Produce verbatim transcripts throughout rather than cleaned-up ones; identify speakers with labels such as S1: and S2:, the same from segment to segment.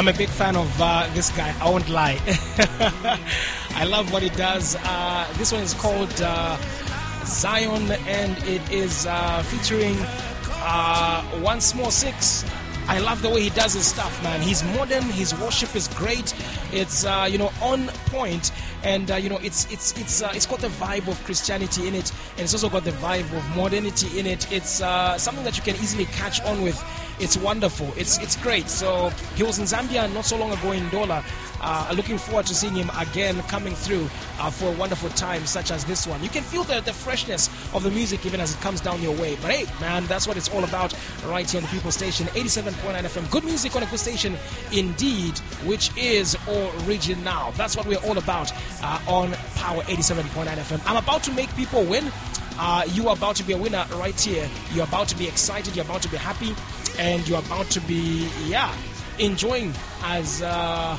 S1: I'm a big fan of uh, this guy, I won't lie. I love what he does. Uh, this one is called uh, Zion, and it is uh, featuring uh, Once More Six. I love the way he does his stuff, man. He's modern, his worship is great. It's uh, you know, on point, and uh, you know, it's it's it's uh, it's got the vibe of Christianity in it, and it's also got the vibe of modernity in it. It's uh, something that you can easily catch on with. It's wonderful. It's it's great. So he was in Zambia not so long ago in Ndola. Uh, looking forward to seeing him again coming through uh, for a wonderful time such as this one. You can feel the, the freshness of the music even as it comes down your way. But hey, man, that's what it's all about right here on the People Station, eighty-seven point nine F M. Good music on a good station indeed, which is original. That's what we're all about uh, on Power eighty-seven point nine F M. I'm about to make people win. Uh, you are about to be a winner right here. You're about to be excited. You're about to be happy. And you're about to be, yeah, enjoying as... Uh,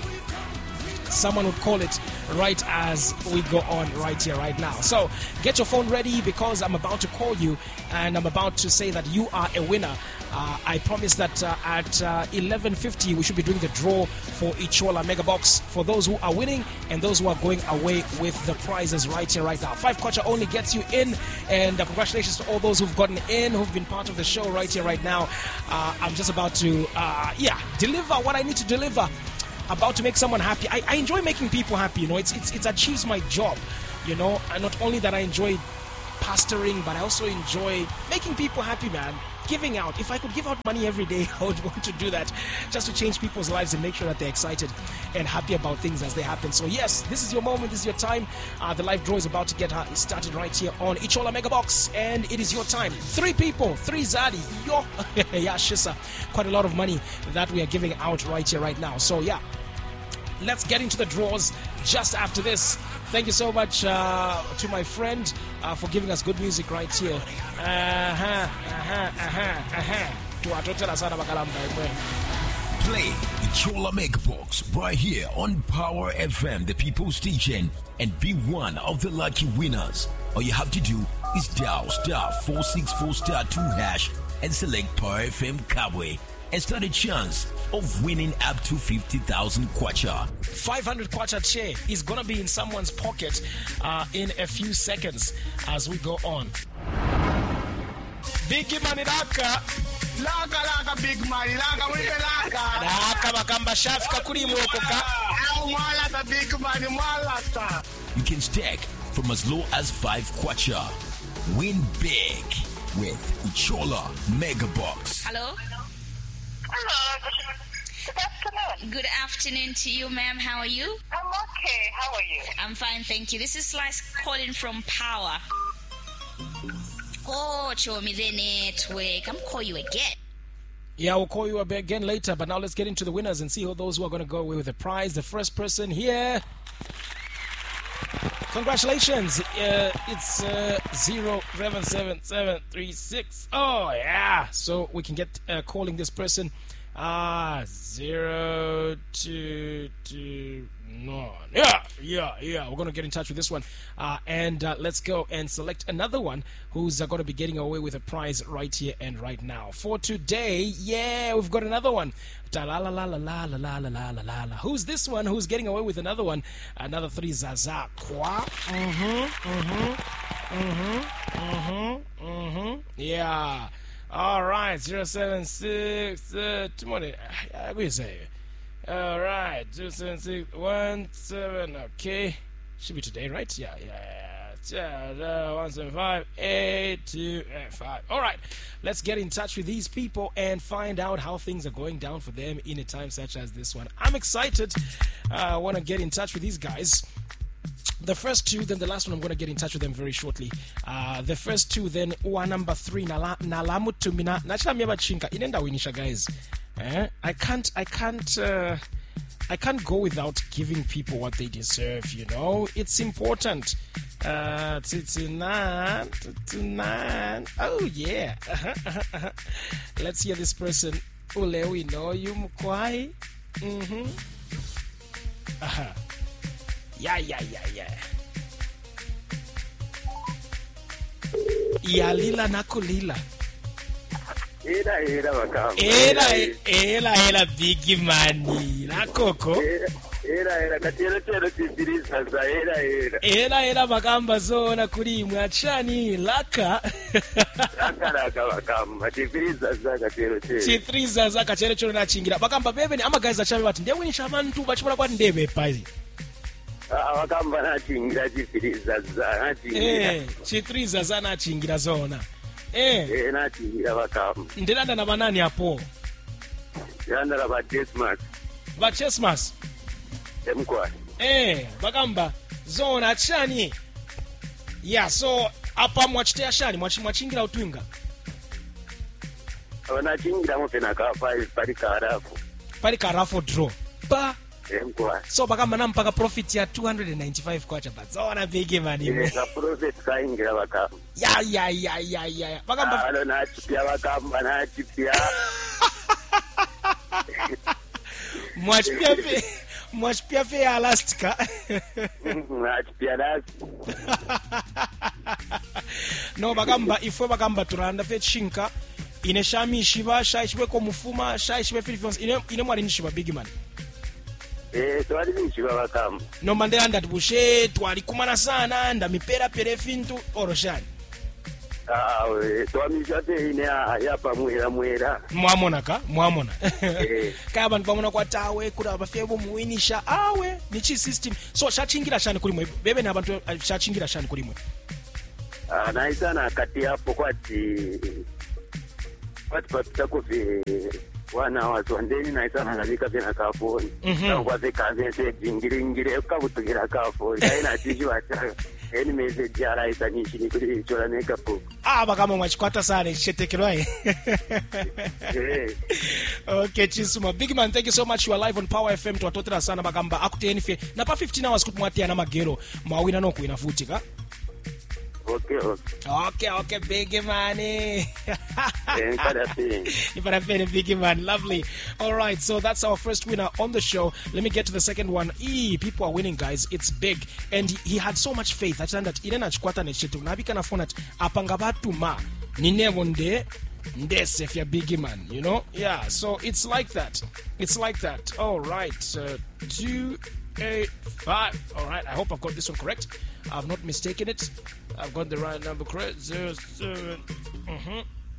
S1: someone would call it, right as we go on right here, right now. So get your phone ready because I'm about to call you and I'm about to say that you are a winner. Uh, I promise that uh, at uh, eleven fifty we should be doing the draw for Ichola Mega Box for those who are winning and those who are going away with the prizes right here, right now. Five kwacha only gets you in, and uh, congratulations to all those who've gotten in, who've been part of the show right here, right now. Uh, I'm just about to, uh, yeah, deliver what I need to deliver. About to make someone happy. I, I enjoy making people happy, you know. It's, it's it achieves my job, you know. And not only that I enjoy pastoring, but I also enjoy making people happy, man. Giving out. If I could give out money every day, I would want to do that, just to change people's lives and make sure that they're excited and happy about things as they happen. So yes, this is your moment, this is your time. Uh, the live draw is about to get started right here on Ichola Mega Box, and it is your time. Three people, three Zadi, yo, yeah, Shisa. Quite a lot of money that we are giving out right here, right now. So yeah, let's get into the draws just after this. Thank you so much uh, to my friend uh, for giving us good music right here. Uh-huh, uh-huh, uh-huh, uh-huh.
S2: Play Ichola Mega Box right here on Power F M, the People Station, and be one of the lucky winners. All you have to do is dial star four six four star two hash and select Power F M Kabwe and stand a chance of winning up to fifty thousand kwacha.
S1: five hundred kwacha che is going to be in someone's pocket uh, in a few seconds as we go on. Big money laka.
S3: Laka laka big money. Laka wipe laka.
S1: Laka bakamba shafika kuri mwokoka.
S3: Mwala big money mwala.
S2: You can stack from as low as five kwacha. Win big with Ichola Mega Box.
S4: Hello?
S5: Hello, good afternoon.
S4: Good afternoon to you, ma'am. How are you?
S5: I'm okay. How are you?
S4: I'm fine, thank you. This is Slice calling from Power. Oh, show me the network. I'm call you again.
S1: Yeah, we'll call you again later, but now let's get into the winners and see who those who are going to go away with the prize. The first person here. Congratulations. Uh, it's uh, zero seven seven seven three six. Oh, yeah. So we can get uh, calling this person. Ah, zero two two nine. Yeah, yeah, yeah. We're going to get in touch with this one. Uh, and uh, let's go and select another one who's uh, going to be getting away with a prize right here and right now. For today, yeah, we've got another one. La la la la la la la la la la la. Who's this one? Who's getting away with another one? Another three Zaza. Kwa. Mm-hmm. Mm-hmm. Mm-hmm. Mm-hmm. Mm-hmm. Yeah. All right. Zero seven six. Uh, tomorrow. What do you say? All right. Zero seven six one seven. Okay. Should be today, right? Yeah. Yeah. Yeah, one seven five eight two five. All right, let's get in touch with these people and find out how things are going down for them in a time such as this one. I'm excited. uh, I want to get in touch with these guys. The first two, then the last one, I'm going to get in touch with them very shortly. Uh, the first two, then one number three, nalamutumina nachamyaba chinka inenda winisha, guys. Eh? I can't, I can't. Uh, I can't go without giving people what they deserve, you know. It's important. Uh, titinan, titinan. Oh, yeah. Uh-huh, uh-huh, uh-huh. Let's hear this person. Ule, we know you, Mkwai. Mm-hmm. Uh-huh. Yeah, yeah, yeah, yeah. Yalila nakulila.
S3: Era era bakamba.
S1: Era era era big money. La Coco.
S3: Era era katero tero tibiriza za era era.
S1: Era era bakamba zona kuri mwachani laka.
S3: Laka laka bakamba tibiriza za katero tero.
S1: Chitriza za kachere choro na chingira. Bakamba bebe ni amagaza chabe bati ndewe ni shabantu bachibona kwati ndebe pai.
S3: Ah bakamba na chingira tibiriza za na chingira.
S1: Eh, chitriza za na chingira zona. Eh,
S3: eh na chingira bakamba.
S1: Ndelanda na banani hapo?
S3: Yanda la ba Christmas.
S1: Ba Christmas.
S3: Emkwa.
S1: Eh, bagamba zona chani. Yeah, so apa mwachitea shani mwachi mwachingira utwinga.
S3: Wana chingira mo pena ka five pari karafu.
S1: Pari karafu draw. Ba
S3: Emkwa.
S1: so bagamba nampaka profit ya two hundred ninety-five kwacha but zona big money.
S3: Ile ka profit ka ingira bakamba.
S1: Ya ya ya ya ya. Bagamba
S3: alo na chipia bakamba na chipia.
S1: Mwachipia fe mwachipia fe ya elastica.
S3: Na chipia das.
S1: No bagamba ifwe bagamba turanda fe chinka ine shami shiba shaishwe ko mufuma shaishwe Philippines ine ine mwali nishiba big man.
S3: Eh twali nishiba bakamba.
S1: No mandela ndatibushe twali kumana sana nda mipera perefintu oroshani.
S3: Ah we twamisha te ine ya pamwera mwera.
S1: Mwamona ka mwamona.
S3: Eh.
S1: Kaya bantu bamona kwa tawe kula bafebo muwinisha awe nichi system so shachingira shani kuli mwe bebe na bantu shachingira shani kuli mwe.
S3: Ah naisa na kati hapo kwati kwati patita kufi wana watu ndeni naisa na nalika vina kafoni. Na kwa zeka zese jingiringire kabutugira kafoni. Haina tiji wacha. Eni message ya raisa nishi ni kuli chola neka po.
S1: Ah bagamba mwachikwata sana shetekelwae.
S3: Eh.
S1: Okay, Chisuma. Big man, thank you so much. You are live on Power F M to atotera sana bagamba akuteni fe. Na pa fifteen hours kutumwatia na magero. Mwawina no kuina futika.
S3: Okay, okay.
S1: Okay, okay, big man.
S3: Eh, kada thing.
S1: Iparafene, big man. Lovely. All right, so that's our first winner on the show. Let me get to the second one. E, people are winning, guys. It's big. And he, he had so much faith. I said that Irena Chikwata Nechetu. Nabika na phone at Apangabatu ma. Ninevonde. Ndese fya big man, you know? Yeah, so it's like that. It's like that. All right. Uh, two, eight, five. All right, I hope I've got this one correct. I've not mistaken it. I've got the right number correct. Zero, seven. Mm-hmm.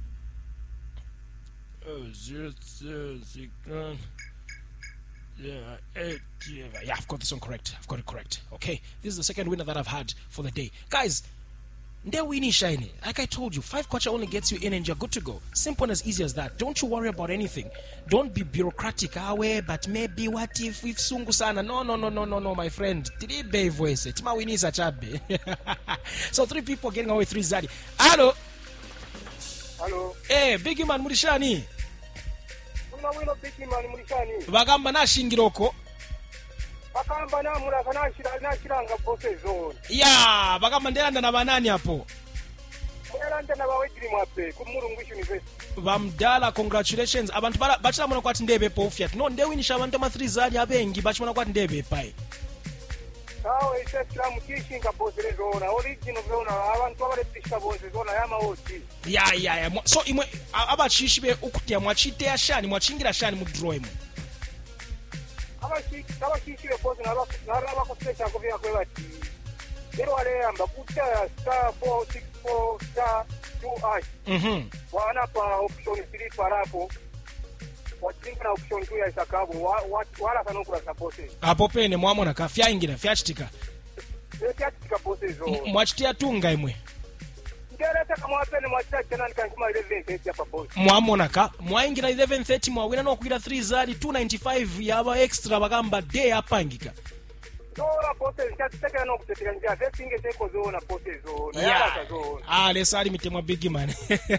S1: Oh, zero, zero, six, nine. Yeah, eight, yeah, yeah, I've got this one correct. I've got it correct. Okay, this is the second winner that I've had for the day. Guys, they're winning shiny. Like I told you, five kwacha only gets you in and you're good to go. Simple and as easy as that. Don't you worry about anything. Don't be bureaucratic. Ah, way, but maybe what if if sungu sana? No, no, no, no, no, no, my friend. Tiribe voice. Tima wini sa chabe. So three people getting away three zadi. Hello.
S3: Hello.
S1: Eh, big man murishani.
S3: Una wino big man murishani.
S1: Bagamba na shingiroko.
S3: Bakamba na mura kana shira na shiranga pose zone.
S1: Yeah, bagamba ndelanda na banani hapo.
S3: Ndelanda na bawediri mwape kumurungisha university.
S1: Bamdala, congratulations. Abantu bachira mona kwati ndebe po fiat. No ndewinisha abantu ma three zali abengi bachimona kwati ndebe pai.
S3: Sawa isesira mutishinga pose zone. Original zone abantu abale pisha pose zone yama oti.
S1: Yeah, yeah, yeah. So imwe abachishibe ukutia mwachite ya shani mwachingira shani mu draw imwe.
S3: Abachi abachishire pose na raba ko special ko vya kwebati. Lero ale amba kuta star four six four star two hash.
S1: Mhm.
S3: Wana pa option three parapo. Wachinga na option two ya isakabu wala kana kula suppose.
S1: Apo pene mwamona ka fyaingira fyachitika.
S3: Fyachitika pose zo.
S1: Mwachitia tunga imwe.
S3: Ngereta kama wapene mwachita chana nikanguma eleven thirty hapa pose.
S1: Mwamona ka mwaingira eleven thirty mwawina no kugira three zali two ninety-five yaba extra bagamba day apangika.
S3: Zora pose nchatekera no kutetekera njia vesinge seko zona pose zona
S1: yeah. Ah le sali mitemwa big man.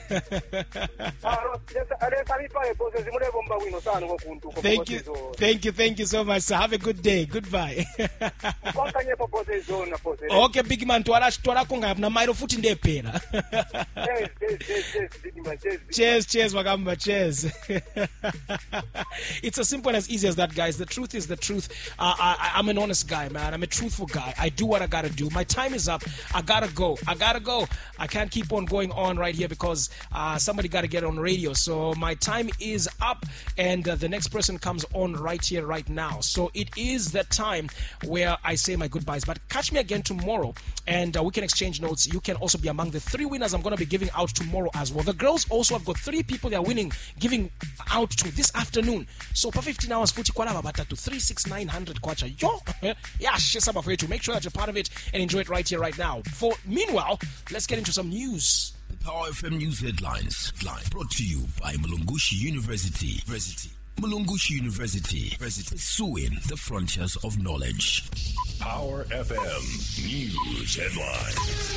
S1: Thank you, thank you, thank you so much, sir. Have a good day. Goodbye. Okay, big man. Twala twala konga na mairo futi ndepera. Cheers, cheers, magamba, cheers. It's as simple and as easy as that, guys. The truth is the truth. Uh, I, I'm an honest guy. guy, man. I'm a truthful guy. I do what I gotta do. My time is up. I gotta go. I gotta go. I can't keep on going on right here because uh, somebody gotta get on radio. So my time is up, and uh, the next person comes on right here, right now. So it is that time where I say my goodbyes. But catch me again tomorrow, and uh, we can exchange notes. You can also be among the three winners I'm gonna be giving out tomorrow as well. The girls also have got three people they are winning, giving out to this afternoon. So for fifteen hours, futhi kwalaba batatu three six nine hundred kwacha. Yo, yeah, share some of it to make sure that you're part of it and enjoy it right here, right now. For meanwhile, let's get into some news.
S2: The Power F M News Headlines. Headline brought to you by Mulungushi University. University. Mulungushi University. University. Pursuing the frontiers of knowledge.
S6: Power F M News Headlines.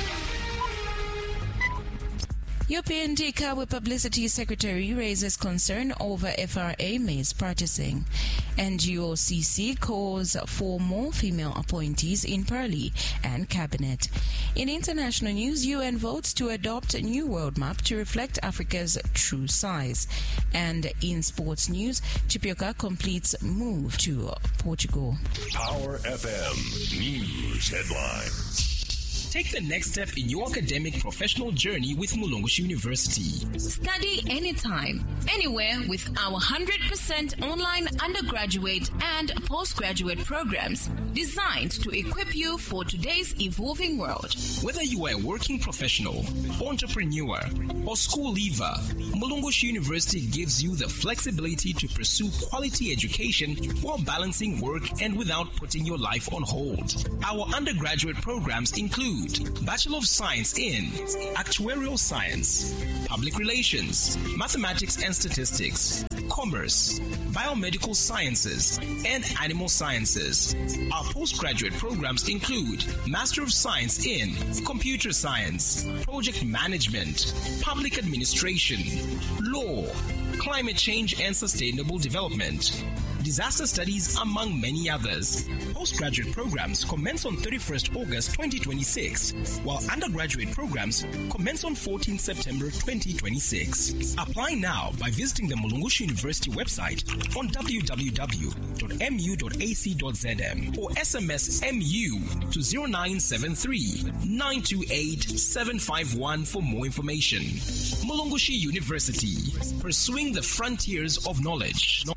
S7: U P N D Kabwe Publicity Secretary raises concern over F R A maize practicing. And U O C C calls for more female appointees in Pearly and Cabinet. In international news, U N votes to adopt a new world map to reflect Africa's true size. And in sports news, Chipioka completes move to Portugal.
S6: Power F M News Headlines.
S1: Take the next step in your academic professional journey with Mulungushi University.
S8: Study anytime, anywhere with our one hundred percent online undergraduate and postgraduate programs designed to equip you for today's evolving world.
S1: Whether you are a working professional, entrepreneur, or school leaver, Mulungushi University gives you the flexibility to pursue quality education while balancing work and without putting your life on hold. Our undergraduate programs include Bachelor of Science in Actuarial Science, Public Relations, Mathematics and Statistics, Commerce, Biomedical Sciences, and Animal Sciences. Our postgraduate programs include Master of Science in Computer Science, Project Management, Public Administration, Law, Climate Change and Sustainable Development, Disaster Studies, among many others. Postgraduate programs commence on thirty-first August twenty twenty-six, while undergraduate programs commence on fourteenth September twenty twenty-six. Apply now by visiting the Mulungushi University website on w w w dot m u dot a c dot z m or S M S M U to zero nine seven three nine two eight seven five one for more information. Mulungushi University, pursuing the frontiers of knowledge.